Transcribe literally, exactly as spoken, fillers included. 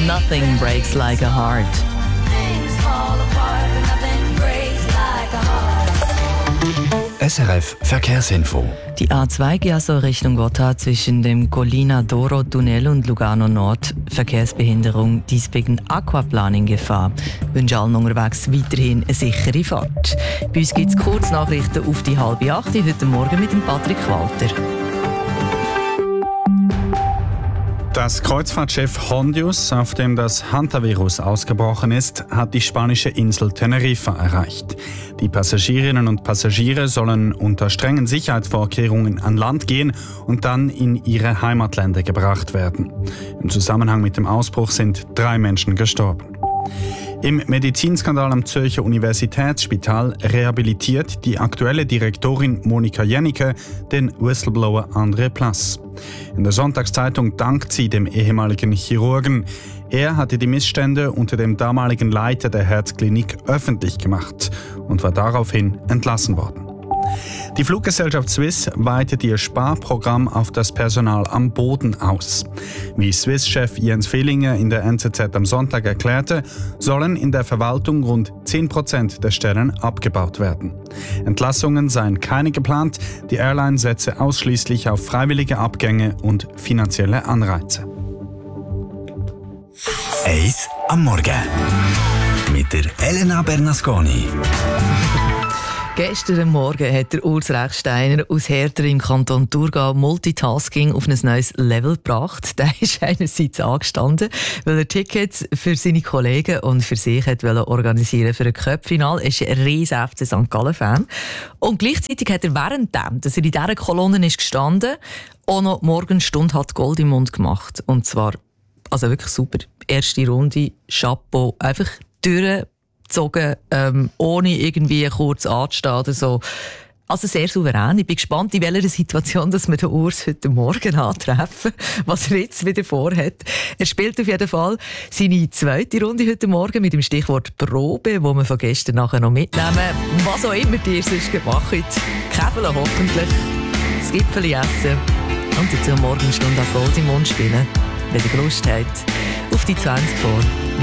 Nothing breaks like a heart. S R F Verkehrsinfo. Die A zwei geht also Richtung Gotthard zwischen dem Collina d'Oro Tunnel und Lugano Nord. Verkehrsbehinderung, dies wegen Aquaplaning-Gefahr. Ich wünsche allen unterwegs weiterhin eine sichere Fahrt. Bei uns gibt es Kurznachrichten auf die halbe acht, heute Morgen mit dem Patrick Walter. Das Kreuzfahrtschiff Hondius, auf dem das Hantavirus ausgebrochen ist, hat die spanische Insel Teneriffa erreicht. Die Passagierinnen und Passagiere sollen unter strengen Sicherheitsvorkehrungen an Land gehen und dann in ihre Heimatländer gebracht werden. Im Zusammenhang mit dem Ausbruch sind drei Menschen gestorben. Im Medizinskandal am Zürcher Universitätsspital rehabilitiert die aktuelle Direktorin Monika Jennecke den Whistleblower André Plass. In der Sonntagszeitung dankt sie dem ehemaligen Chirurgen. Er hatte die Missstände unter dem damaligen Leiter der Herzklinik öffentlich gemacht und war daraufhin entlassen worden. Die Fluggesellschaft Swiss weitet ihr Sparprogramm auf das Personal am Boden aus. Wie Swiss-Chef Jens Fehlinger in der N Z Z am Sonntag erklärte, sollen in der Verwaltung rund zehn Prozent der Stellen abgebaut werden. Entlassungen seien keine geplant, die Airline setze ausschließlich auf freiwillige Abgänge und finanzielle Anreize. Eis am Morgen mit der Elena Bernasconi. Gestern Morgen hat der Urs Rechsteiner aus Herter im Kanton Thurgau Multitasking auf ein neues Level gebracht. Der ist einerseits angestanden, weil er Tickets für seine Kollegen und für sich hat organisieren für ein Cup-Final. Er ist ein riesen F C Sankt Gallen-Fan. Und gleichzeitig hat er währenddem, dass er in dieser Kolonne ist gestanden, auch noch Morgenstunde hat Gold im Mund gemacht. Und zwar, also wirklich super. Erste Runde, Chapeau, einfach durch. Gezogen, ähm, ohne irgendwie kurz anzustehen oder so. Also sehr souverän. Ich bin gespannt, in welcher Situation dass wir den Urs heute Morgen antreffen, was er jetzt wieder vorhat. Er spielt auf jeden Fall seine zweite Runde heute Morgen mit dem Stichwort Probe, wo wir von gestern nachher noch mitnehmen. Was auch immer ihr sonst gemacht habt. Käfeln hoffentlich, das Gipfeli essen und dazu Morgenstunde an Gold im Mund spielen, wenn ihr Lust habt, auf die zwanzig vor.